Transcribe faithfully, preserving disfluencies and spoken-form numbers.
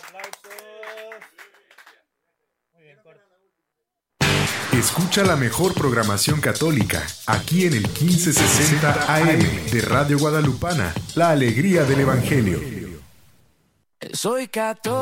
Muy bien, corto. Escucha la mejor programación católica aquí en el quince sesenta A M de Radio Guadalupana, la alegría del Evangelio. Soy católico.